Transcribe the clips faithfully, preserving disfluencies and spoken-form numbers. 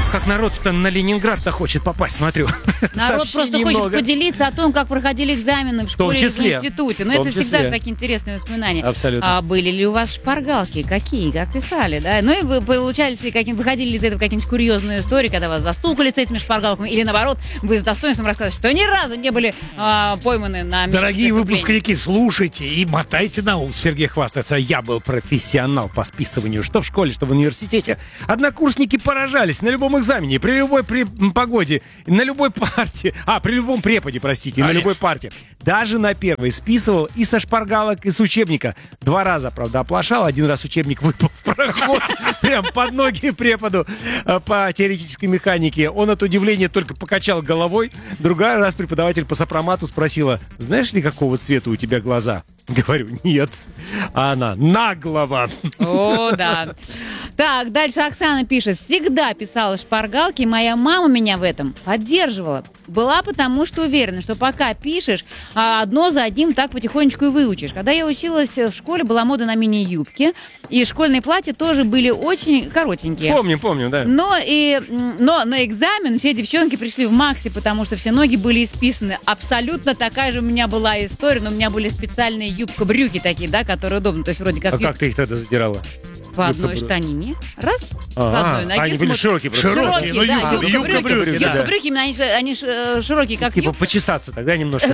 как народ-то на Ленинград-то хочет попасть, смотрю. Народ просто хочет много. поделиться о том, как проходили экзамены в школе или в числе. институте. Но В том это всегда числе. же такие интересные воспоминания. Абсолютно. А были ли у вас шпаргалки? Какие? Как писали, да? Ну и вы получались ли каким, выходили ли из этого какие-нибудь курьезные истории, когда вас застукали с этими шпаргалками, или наоборот, вы с достоинством рассказывали, что ни разу не были а, пойманы на месте Дорогие преступления? выпускники, слушайте и мотайте на ус. Сергей хвастается, я был профессионал по списыванию, что в школе, что в университете. Однокурсники поражались на любом экзамене, при любой при погоде, на любой партии, а, при любом преподе, простите, Конечно. на любой партии. Даже на первой списывал и со шпаргалок, и с учебника. Два раза, правда, оплошал, один раз учебник выпал в проход, прям под ноги преподу э, по теоретической механике. Он от удивления только покачал головой. Другой раз преподаватель по сопромату спросила, знаешь ли, какого цвета у тебя глаза? Говорю, нет. А она, наглого. О, да. Так, дальше Оксана пишет. Всегда писала шпаргалки, моя мама меня в этом поддерживала. Была потому, что уверена, что пока пишешь, а одно за одним так потихонечку и выучишь. Когда я училась в школе, была мода на мини-юбки, и школьные платья тоже были очень коротенькие. Помню, помню, да. Но, и, но на экзамен все девчонки пришли в макси, потому что все ноги были исписаны. Абсолютно такая же у меня была история, но у меня были специальные юбка-брюки такие, да, которые удобны. То есть вроде как, А юб- как ты их тогда задирала? по одной юбка-брюки? штанине. Раз, с А, одной ноги они были смотришь. широкие просто. Широкие, ну, да, юбка- юбка-брюки. юбка-брюки, да. Юбка-брюки, именно они, ж- они ж, э, широкие, как Типа юбка. почесаться тогда немножко.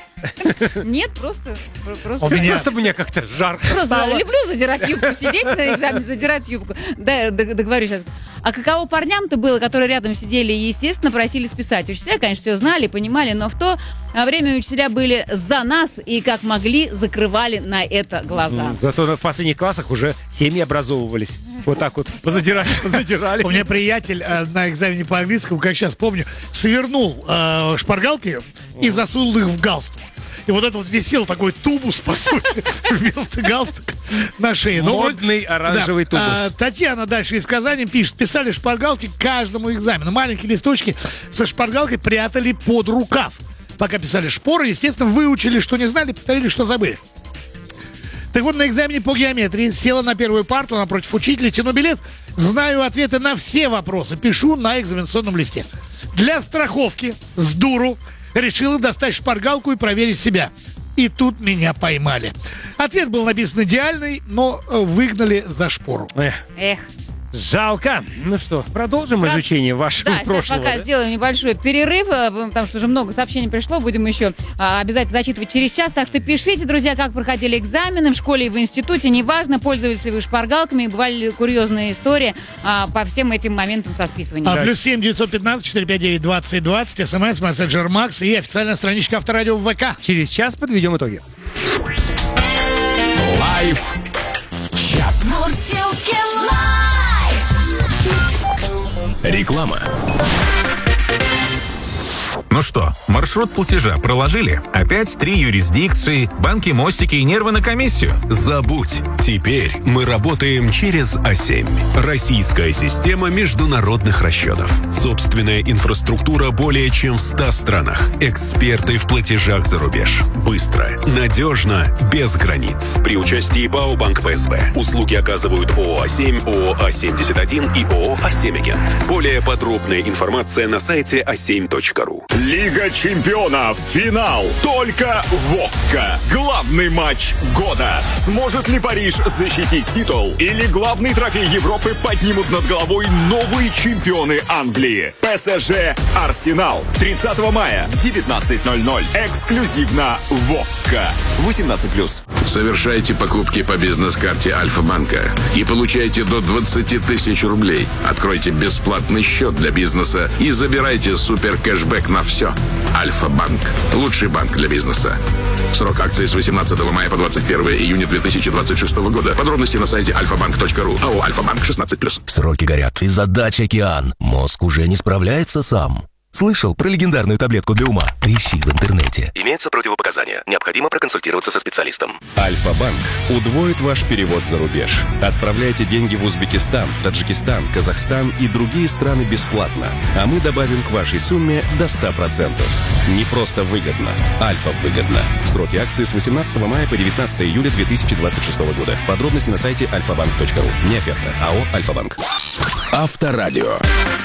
Нет, просто... просто У меня- Просто мне как-то жарко Просто стало. люблю задирать юбку, сидеть на экзамене, задирать юбку. Да, д- договорю сейчас. А каково парням-то было, которые рядом сидели и, естественно, просили списать? Учителя, конечно, все знали, понимали, но в то время учителя были за нас и, как могли, закрывали на это глаза. Зато в последних классах уже семьи образовывались. Вот так вот позадирали, позадирали. У меня приятель э, на экзамене по английскому, как сейчас помню, свернул э, шпаргалки и засунул их в галстук. И вот это вот висел такой тубус, по сути, вместо галстука на шее. Ну, вот- Модный оранжевый Да. тубус. А, Татьяна дальше из Казани пишет. Писали шпаргалки к каждому экзамену. Маленькие листочки со шпаргалкой прятали под рукав. Пока писали шпоры, естественно, выучили, что не знали, повторили, что забыли. Так вот, на экзамене по геометрии села на первую парту напротив учителя, тяну билет, знаю ответы на все вопросы, пишу на экзаменационном листе. Для страховки, с дуру, решила достать шпаргалку и проверить себя. И тут меня поймали. Ответ был написан идеальный, но э, выгнали за шпору. Эх, Эх. жалко. Ну что, продолжим Про- изучение вашего Да, сейчас прошлого. пока да? сделаем небольшой перерыв, э, потому что уже много сообщений пришло, будем еще а, обязательно зачитывать через час. Так что пишите, друзья, как проходили экзамены в школе и в институте. Неважно, пользовались ли вы шпаргалками, бывали ли курьезные истории а, по всем этим моментам со списыванием. А, плюс семь девятьсот пятнадцать четыреста пятьдесят девять двадцать двадцать, смс, мессенджер Макс и официальная страничка Авторадио в ВК. Через час подведем итоги. Лайф чат. Мурзилки лайф. Реклама. Ну что, маршрут платежа проложили? Опять три юрисдикции, банки, мостики и нервы на комиссию? Забудь. Теперь мы работаем через А семь. Российская система международных расчетов. Собственная инфраструктура более чем в ста странах. Эксперты в платежах за рубеж. Быстро, надежно, без границ. При участии БАО Банк ПСБ. Услуги оказывают ООО А семь, ООО А семьдесят один и ООО А семь Агент. Более подробная информация на сайте а семь точка ру. Лига чемпионов. Финал. Только в ОККО. Главный матч года. Сможет ли Париж защитить титул? Или главный трофей Европы поднимут над головой новые чемпионы Англии? ПСЖ Арсенал. тридцатого мая в девятнадцать ноль ноль. Эксклюзивно в ОККО. восемнадцать плюс. Совершайте покупки по бизнес-карте Альфа-банка и получайте до двадцать тысяч рублей. Откройте бесплатный счет для бизнеса и забирайте супер кэшбэк на все. Альфа-банк. Лучший банк для бизнеса. Срок акции с восемнадцатого мая по двадцать первое июня две тысячи двадцать шестого года. Подробности на сайте альфа банк точка ру. АО «Альфа-банк» шестнадцать плюс. Сроки горят. И задач океан. Мозг уже не справляется сам. Слышал про легендарную таблетку для ума? Поищи в интернете. Имеются противопоказания. Необходимо проконсультироваться со специалистом. Альфа-банк удвоит ваш перевод за рубеж. Отправляйте деньги в Узбекистан, Таджикистан, Казахстан и другие страны бесплатно. А мы добавим к вашей сумме до ста процентов. Не просто выгодно. Альфа выгодно. Сроки акции с восемнадцатого мая по девятнадцатое июля две тысячи двадцать шестого года. Подробности на сайте альфа банк точка ру. Не оферта. АО «Альфа-банк». Авторадио.